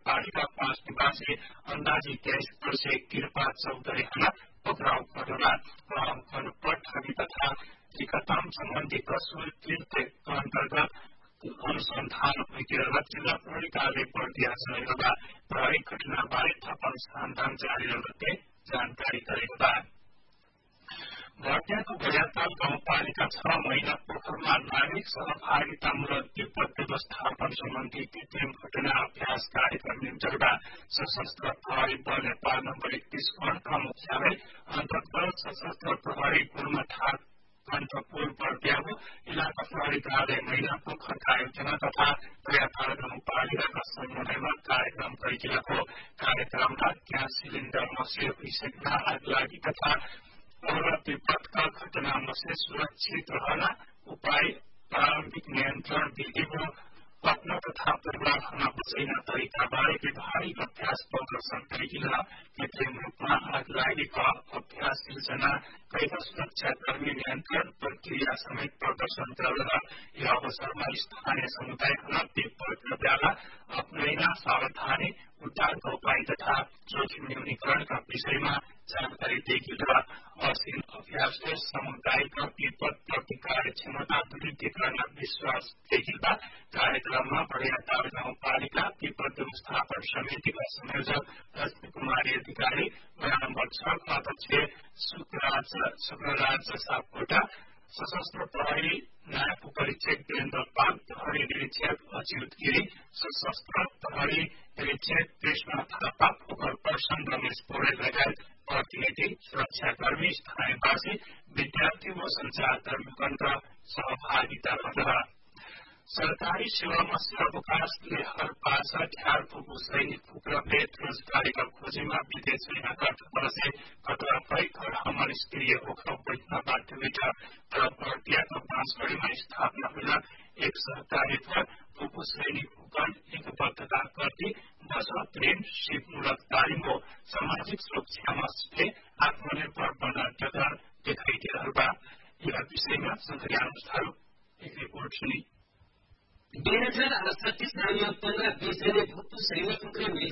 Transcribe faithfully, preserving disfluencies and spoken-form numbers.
गाउँपालिका पाँच निवासी अन्दाजी तेइस वर्षीय कृपा चौधरी पक्राउ परेमा वाहन ठगी तथा विकताम सम्बन्धी कसूर कृत्य अन्तर्गत अनुसन्धान भइरहेको जिल्ला प्रहरी कार्यालय बर्दिया चलेका प्रहरी घटनाबारे थप अनुसन्धान जारी रहँदै जानकारी गरेको बा। बर्दियाको बजारताल गाउँपालिका छ महिना पोखरमा नागरिक सहभागितामूलक विपद व्यवस्थापन सम्बन्धी कृत्रिम घटना अभ्यास कार्यक्रम निम्टौडा सशस्त्र प्रहरी बल नेपाल नम्बर एकतीस वनका मुख्यालय अन्तर्गत सशस्त्र प्रहरी गुल्मठार कण्ठपुर बर्दियाको इलाका प्रहरी कार्यालय महिना पोखरका आयोजना तथा बजारताल गाउँपालिकाका समन्वयमा कार्यक्रम गरिएको कार्यक्रममा ग्यास सिलिण्डर मसे भइसकेका आगलागी तथा और विपदका घटनामा से सुरक्षित रहन उपाय प्रारम्भिक नियन्त्रण विधिको अपना तथा परिवार बचाइन तरिकाबारे व्यावहारिक अभ्यास प्रदर्शन गरिएला कृत्रिम रूपमा आगलागीका अभ्यास सिर्जना कैद सुरक्षाकर्मी नियन्त्रण प्रक्रिया समेत प्रदर्शन गरेर यस अवसरमा स्थानीय समुदायमा विपदका बेला अपनाइना सावधानी उद्धारका उपाय तथा जोखिम न्यूनीकरणका विषयमा जानकारी दिएका असीम अभ्यासले सामुदायिक विपद प्रतिकार क्षमता वृद्धि गर्न विश्वास देखिएका कार्यक्रममा बढियाताल गाउँपालिका विपद व्यवस्थापन समितिका संयोजक रश्मि कुमारी अधिकारी वडा नम्बर छ अध्यक्ष शुक्रराज सापकोटा सशस्त्र प्रहरी नायक उपरीक्षक वीरेन्द्र पाल प्रहरी निरीक्षक अच्युत गिरी सशस्त्र प्रहरी निरीक्षक कृष्ण थापा फोकल पर्सन रमेश पौडेल लगायत प्रतिनिधि सुरक्षाकर्मी स्थानीयवासी विद्यार्थी व संचारकर्मीगणका सहभागिता रह सरकारी सेवामा सेवावकाशले हर पासा ढ्यार पुगु सैनिक उपलब्धे रोजगारीका खोजीमा विदेश गएका वर्षे कटरा भई घर हम निष्क्रिय होकर बैठन बाध्य बेटा तर बर्दियाका बाँसगढीमा स्थापना हुन एक सहकारी घर पुगु सैनिक उपकरण एकबद्धता गर्दै बचत ऋण सिपमूलक तालिम हो सामाजिक सुरक्षामा आत्मनिर्भर बन्न डगर देखाइदिएर यस विषयमा संक्रियानुसार एक रिपोर्ट सुनि दुई हजार अडसठी सालमा पन्ध्र बीसजना भूतपूर्व सैनिकको